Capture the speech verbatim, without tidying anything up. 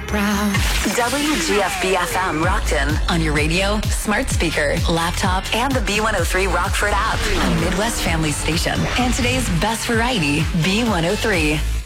proud. W G F B F M Rockton on your radio, smart speaker, laptop, and the B one oh three Rockford app. A Midwest family station. And today's best variety, B one oh three.